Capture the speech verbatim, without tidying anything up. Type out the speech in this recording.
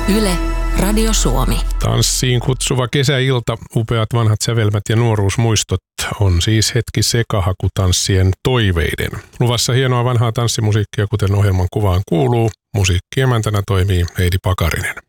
Yle, Radio Suomi. Tanssiin kutsuva kesäilta, upeat vanhat sävelmät ja nuoruusmuistot on siis hetki sekahakutanssien toiveiden. Luvassa hienoa vanhaa tanssimusiikkia, kuten ohjelman kuvaan kuuluu. Musiikkiemäntänä toimii Heidi Pakarinen.